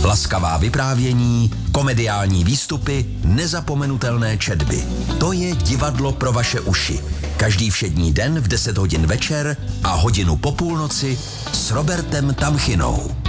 Laskavá vyprávění, komediální výstupy, nezapomenutelné četby. To je divadlo pro vaše uši. Každý všední den v 10 hodin večer a hodinu po půlnoci s Robertem Tamchinou.